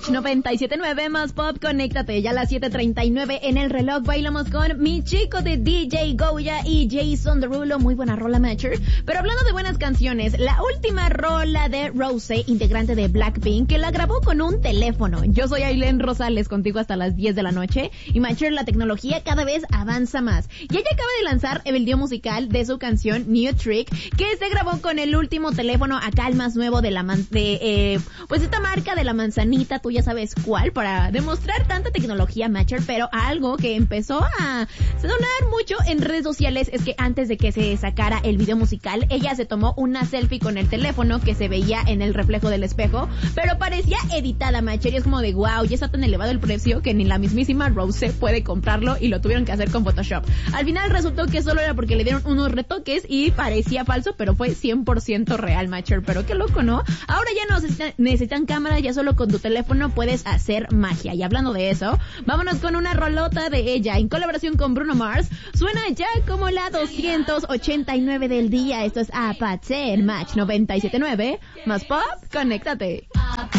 97.9 más pop, conéctate. Ya a las 7:39 en el reloj. Bailamos con Mi Chico de DJ Goya y Jason Derulo. Muy buena rola, Matcher. Pero hablando de buenas canciones, la última rola de Rosé, integrante de Blackpink, que la grabó con un teléfono. Yo soy Ailén Rosales, contigo hasta las 10 de la noche. Y Matcher, la tecnología cada vez avanza más. Y ella acaba de lanzar el video musical de su canción New Trick, que se grabó con el último teléfono acá, el más nuevo de pues esta marca de la manzanita, tú ya sabes cuál, para demostrar tanta tecnología, Matcher. Pero algo que empezó a sonar mucho en redes sociales es que antes de que se sacara el video musical, ella se tomó una selfie con el teléfono que se veía en el reflejo del espejo, pero parecía editada, Matcher, y es como de wow, ya está tan elevado el precio que ni la mismísima Rose puede comprarlo y lo tuvieron que hacer con Photoshop. Al final resultó que solo era porque le dieron unos retoques y parecía falso, pero fue 100% real, Matcher. Pero qué loco, ¿no? Ahora ya no necesitan cámara, ya solo con tu teléfono puedes hacer magia. Y hablando de eso, vámonos con una rolota de ella en colaboración con Bruno Mars. Suena ya como la 289 del día. Esto es Apache en Match 97.9 más pop, conéctate.